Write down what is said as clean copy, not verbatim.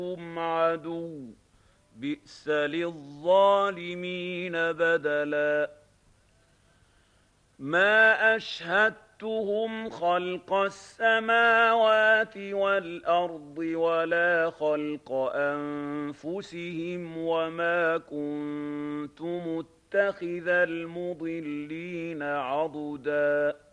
هم عدو بئس للظالمين بدلا ما أشهدتهم خلق السماوات والأرض ولا خلق أنفسهم وما كنت متخذ المضلين عضدا